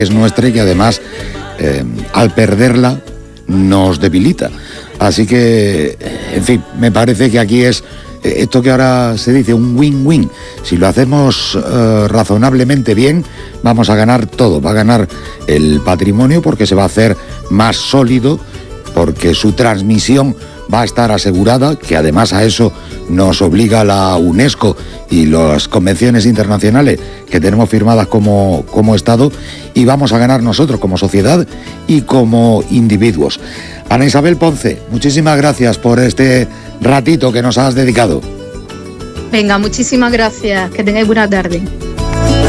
es nuestra y que además al perderla nos debilita. Así que, en fin, me parece que aquí es esto que ahora se dice un win-win. Si lo hacemos razonablemente bien, vamos a ganar todo. Va a ganar el patrimonio porque se va a hacer más sólido, porque su transmisión va a estar asegurada, que además a eso nos obliga la UNESCO y las convenciones internacionales que tenemos firmadas como Estado, y vamos a ganar nosotros como sociedad y como individuos. Ana Isabel Ponce, muchísimas gracias por este ratito que nos has dedicado. Venga, muchísimas gracias. Que tengáis buena tarde.